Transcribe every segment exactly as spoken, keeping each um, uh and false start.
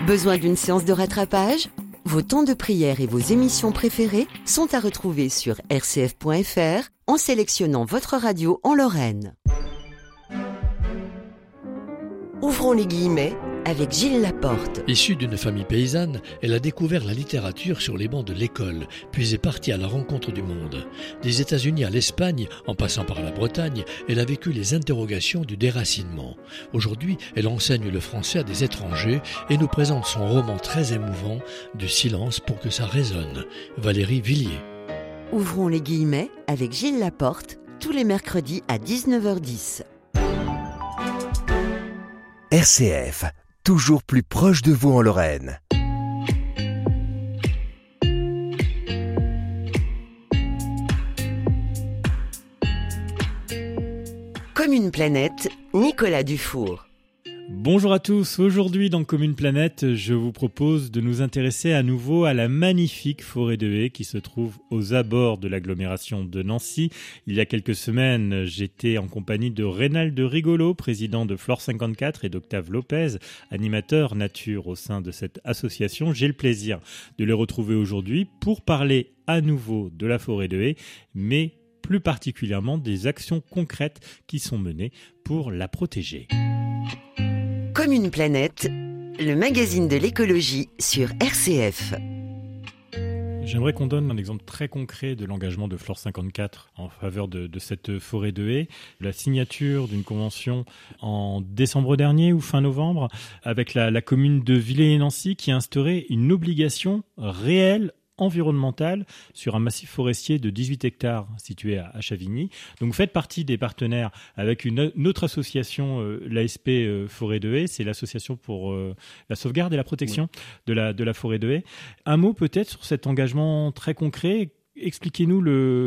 Besoin d'une séance de rattrapage ? Vos temps de prière et vos émissions préférées sont à retrouver sur r c f point f r en sélectionnant votre radio en Lorraine. Ouvrons les guillemets avec Gilles Laporte. Issue d'une famille paysanne, elle a découvert la littérature sur les bancs de l'école, puis est partie à la rencontre du monde. Des États-Unis à l'Espagne, en passant par la Bretagne, elle a vécu les interrogations du déracinement. Aujourd'hui, elle enseigne le français à des étrangers et nous présente son roman très émouvant, Du silence pour que ça résonne. Valérie Villiers. Ouvrons les guillemets avec Gilles Laporte, tous les mercredis à dix-neuf heures dix. R C F, toujours plus proche de vous en Lorraine. Comme une planète, Nicolas Dufour. Bonjour à tous, aujourd'hui dans Comme une planète, je vous propose de nous intéresser à nouveau à la magnifique forêt de haies qui se trouve aux abords de l'agglomération de Nancy. Il y a quelques semaines, j'étais en compagnie de Reynald Rigolo, président de Flore cinquante-quatre, et d'Octave Lopez, animateur nature au sein de cette association. J'ai le plaisir de les retrouver aujourd'hui pour parler à nouveau de la forêt de haies, mais plus particulièrement des actions concrètes qui sont menées pour la protéger. Comme une planète, le magazine de l'écologie sur R C F. J'aimerais qu'on donne un exemple très concret de l'engagement de Flore cinquante-quatre en faveur de, de cette forêt de haies. La signature d'une convention en décembre dernier ou fin novembre avec la, la commune de Villers-et-Nancy qui a instauré une obligation réelle environnementale sur un massif forestier de dix-huit hectares situé à, à Chavigny. Donc, vous faites partie des partenaires avec une, une autre association, euh, l'A S P euh, Forêt de Haies, c'est l'association pour euh, la sauvegarde et la protection oui. de, la, de la forêt de haies. Un mot peut-être sur cet engagement très concret. Expliquez-nous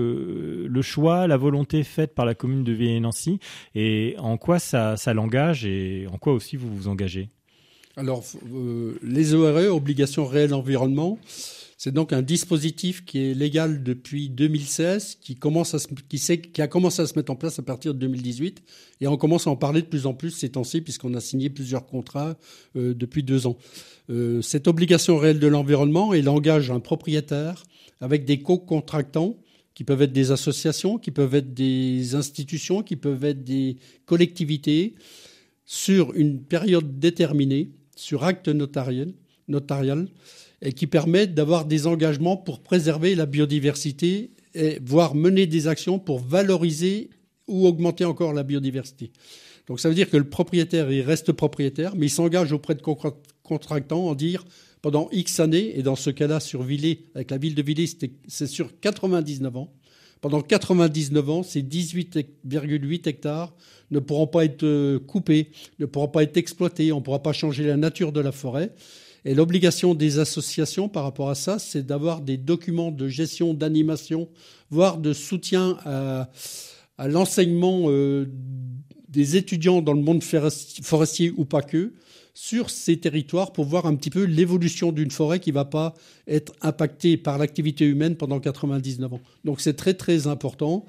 le, le choix, la volonté faite par la commune de Villers-et-Nancy et en quoi ça, ça l'engage et en quoi aussi vous vous engagez. Alors, euh, les O R E, Obligations réelles environnement, c'est donc un dispositif qui est légal depuis deux mille seize, qui, commence à se, qui, sait, qui a commencé à se mettre en place à partir de deux mille dix-huit. Et on commence à en parler de plus en plus ces temps-ci, puisqu'on a signé plusieurs contrats euh, depuis deux ans. Euh, cette obligation réelle de l'environnement, elle engage un propriétaire avec des co-contractants, qui peuvent être des associations, qui peuvent être des institutions, qui peuvent être des collectivités, sur une période déterminée, sur acte notarial, notarial et qui permettent d'avoir des engagements pour préserver la biodiversité et voire mener des actions pour valoriser ou augmenter encore la biodiversité. Donc ça veut dire que le propriétaire, il reste propriétaire, mais il s'engage auprès de contractants en dire pendant X années, et dans ce cas-là sur Villers, avec la ville de Villers, c'est sur quatre-vingt-dix-neuf ans. Pendant quatre-vingt-dix-neuf ans, ces dix-huit virgule huit hectares ne pourront pas être coupés, ne pourront pas être exploités, on ne pourra pas changer la nature de la forêt. Et l'obligation des associations par rapport à ça, c'est d'avoir des documents de gestion, d'animation, voire de soutien à, à l'enseignement euh, des étudiants dans le monde forestier ou pas que, sur ces territoires pour voir un petit peu l'évolution d'une forêt qui ne va pas être impactée par l'activité humaine pendant quatre-vingt-dix-neuf ans. Donc c'est très très important.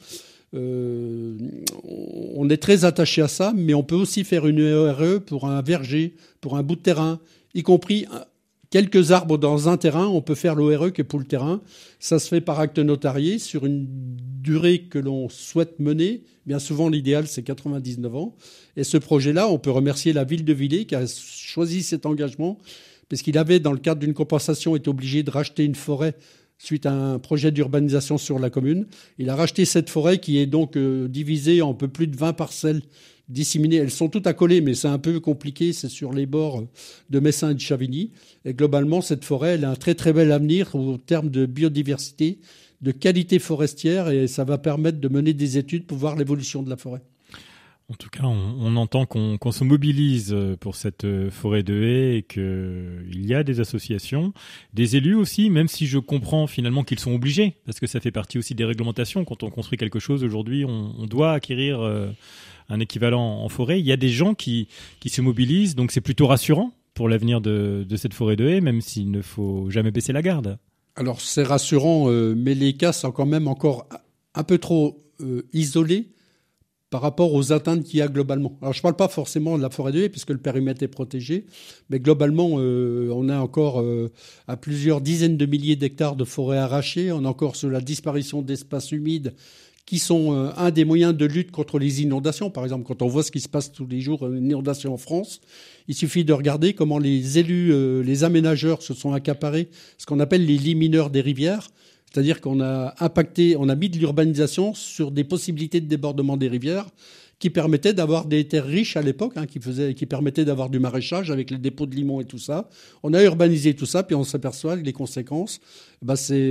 Euh, on est très attaché à ça, mais on peut aussi faire une O R E pour un verger, pour un bout de terrain, y compris quelques arbres dans un terrain. On peut faire l'O R E qui est pour le terrain. Ça se fait par acte notarié sur une durée que l'on souhaite mener. Bien souvent, l'idéal, c'est quatre-vingt-dix-neuf ans. Et ce projet-là, on peut remercier la ville de Villers qui a choisi cet engagement parce qu'il avait, dans le cadre d'une compensation, été obligé de racheter une forêt suite à un projet d'urbanisation sur la commune. Il a racheté cette forêt qui est donc euh, divisée en un peu plus de vingt parcelles disséminées. Elles sont toutes accolées, mais c'est un peu compliqué. C'est sur les bords de Messin et de Chavigny. Et globalement, cette forêt, elle a un très très bel avenir au terme de biodiversité, de qualité forestière, et ça va permettre de mener des études pour voir l'évolution de la forêt. En tout cas, on, on entend qu'on, qu'on se mobilise pour cette forêt de haies et qu'il y a des associations, des élus aussi, même si je comprends finalement qu'ils sont obligés, parce que ça fait partie aussi des réglementations. Quand on construit quelque chose aujourd'hui, on, on doit acquérir euh, un équivalent en forêt. Il y a des gens qui, qui se mobilisent, donc c'est plutôt rassurant pour l'avenir de, de cette forêt de haies, même s'il ne faut jamais baisser la garde. Alors c'est rassurant, euh, mais les cas sont quand même encore un peu trop euh, isolés par rapport aux atteintes qu'il y a globalement. Alors, je ne parle pas forcément de la forêt de haies, puisque le périmètre est protégé, mais globalement, euh, on a encore euh, à plusieurs dizaines de milliers d'hectares de forêts arrachées. On est encore sur la disparition d'espaces humides qui sont euh, un des moyens de lutte contre les inondations. Par exemple, quand on voit ce qui se passe tous les jours, une inondation en France, il suffit de regarder comment les élus, euh, les aménageurs se sont accaparés ce qu'on appelle les lits mineurs des rivières. C'est-à-dire qu'on a impacté, on a mis de l'urbanisation sur des possibilités de débordement des rivières qui permettaient d'avoir des terres riches à l'époque, hein, qui faisaient, qui permettaient d'avoir du maraîchage avec les dépôts de limon et tout ça. On a urbanisé tout ça, puis on s'aperçoit que les conséquences, bah, c'est